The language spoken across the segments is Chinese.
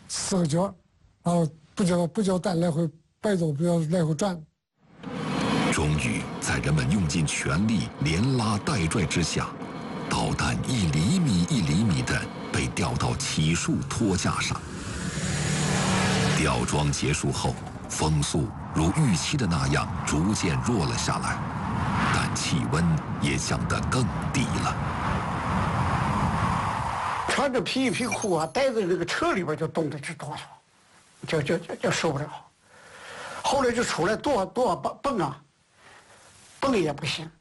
4个角，然后不叫弹来回摆动，不要来回转。 终于在人们用尽全力连拉带拽之下，导弹1厘米1厘米地被吊到起束托架上。吊装结束后，风速如预期的那样逐渐弱了下来，但气温也降得更低了。 穿着皮衣皮裤啊，待在这个车里边就冻得直哆嗦，就受不了。后来就出来多少蹦啊，蹦也不行。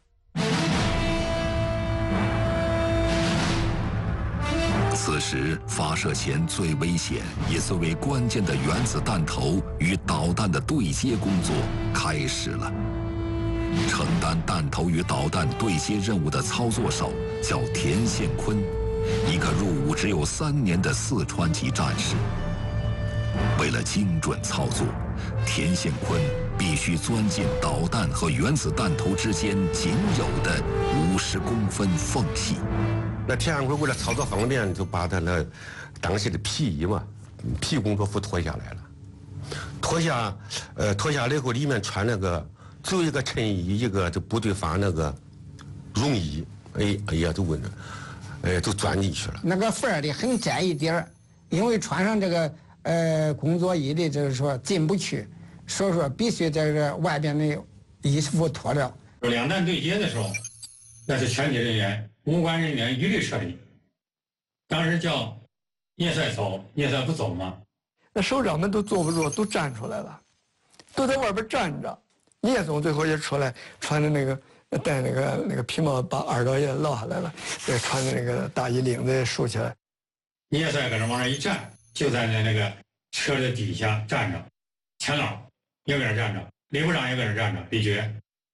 此时发射前最危险也最为关键的原子弹头与导弹的对接工作开始了。承担弹头与导弹对接任务的操作手叫田宪坤，一个入伍只有3年的4川籍战士。为了精准操作，田宪坤必须钻进导弹和原子弹头之间仅有的50公分缝隙。 那田宪坤为了操作方便，就把他那当时的皮衣嘛，皮工作服脱下来了。脱下来以后，里面穿那个只有一个衬衣，一个就部队发那个绒衣，哎呀，就问着，就钻进去了。 那个缝儿里很窄一点儿，因为穿上这个工作衣的，就是说进不去，所以说必须在这个外边的衣服脱掉。 两弹对接的时候，那是全体人员、无关人员一律撤离。当时叫叶帅走，叶帅不走吗？ 那首长们都坐不住，都站出来了，都在外边站着。叶总最后也出来，穿着那个戴那个皮帽，把耳朵也落下来了，也穿着那个大衣领子也竖起来。 叶帅搁这往那一站，就在那个车的底下站着，钱老也搁那站着，李部长也搁那站着，李觉。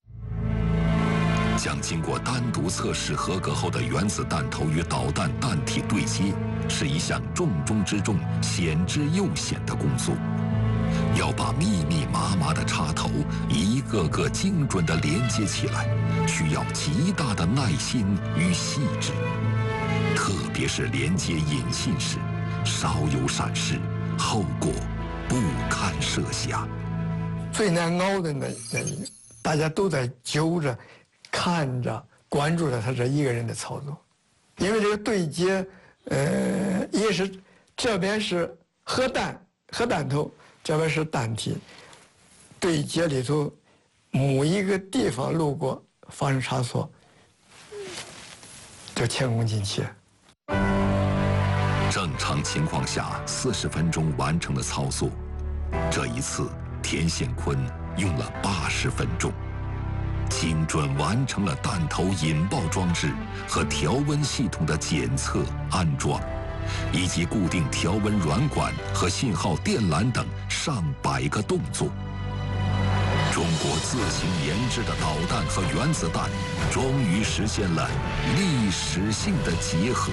将经过单独测试合格后的原子弹头与导弹弹体对接，是一项重中之重、险之又险的工作。要把密密麻麻的插头一个个精准地连接起来，需要极大的耐心与细致。特别是连接引信时，稍有闪失，后果不堪设想。 最难熬的那大家都在揪着、看着、关注着他这一个人的操作，因为这个对接，也是这边是核弹头，这边是弹体，对接里头某一个地方路过发生差错，就前功尽弃。 正常情况下40分钟完成的操作，这一次田宪坤用了80分钟，精准完成了弹头引爆装置和调温系统的检测安装，以及固定调温软管和信号电缆等上百个动作。中国自行研制的导弹和原子弹终于实现了历史性的结合。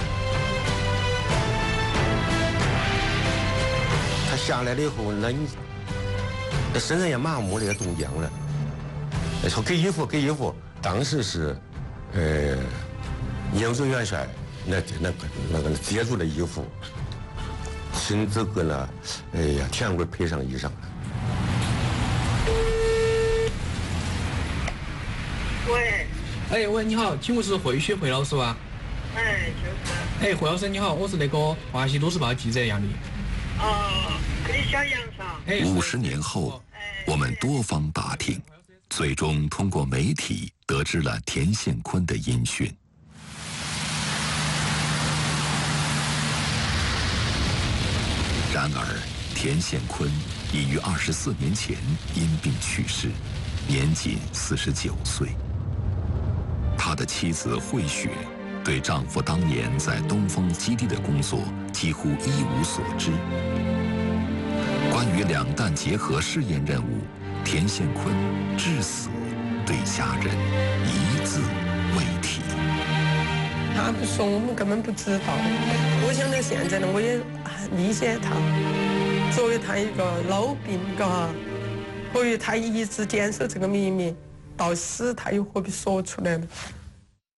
他下来了以后，那身上也麻木了，也冻僵了。说给衣服，当时是，英军元帅那个接住了衣服，亲自给那，田宪坤配上衣裳了。 喂，喂，你好，请问是惠雪惠老师吧？ 哎，就是。 哎，惠老师你好，我是那个华西都市报记者杨丽。 哦，李小杨上。 50年后，我们多方打听，最终通过媒体得知了田宪坤的音讯。然而，田宪坤已于24年前因病去世，年仅49岁。他的妻子惠雪对丈夫当年在东风基地的工作几乎一无所知。关于两弹结合试验任务，田宪坤至死对家人一字未提。 他不说，我们根本不知道。我想到现在呢，我也理解他。作为他一个老兵，或许他一直坚守这个秘密，到死他又何必说出来呢？